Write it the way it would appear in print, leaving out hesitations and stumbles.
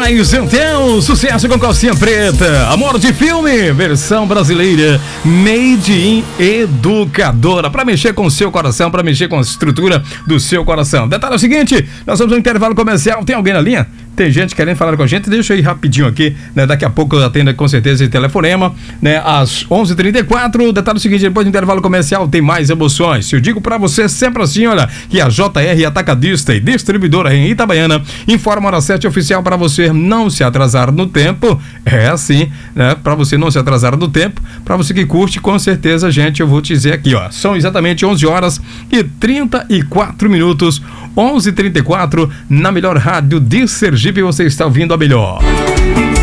mais então, sucesso com calcinha preta, Amor de Filme, versão brasileira, Made in Educadora, pra mexer com o seu coração, pra mexer com a estrutura do seu coração. Detalhe é o seguinte, nós vamos no intervalo comercial, tem alguém na linha? Tem gente querendo falar com a gente, deixa eu ir rapidinho aqui, né? Daqui a pouco eu atendo com certeza esse telefonema, né? Às 11h34, detalhe é o seguinte, depois do intervalo comercial tem mais emoções. Eu digo pra você sempre assim, olha, que a JR Atacadista e Distribuidora em Itabaiana informa a hora 7 oficial pra você não se atrasar no tempo, é assim, né? Pra você não se atrasar no tempo, pra você que curte, com certeza, gente, eu vou te dizer aqui, ó, são exatamente 11h34, 11h34, na melhor rádio de Sergipe, você está ouvindo a melhor.